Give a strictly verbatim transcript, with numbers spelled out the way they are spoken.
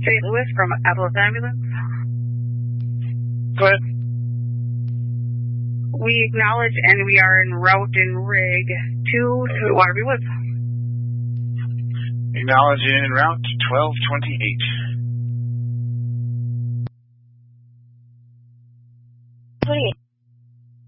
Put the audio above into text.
Saint Louis from Atlas Ambulance. Go ahead. We acknowledge and we are en route in rig to Waterview Woods. Acknowledge en route to twelve twenty-eight.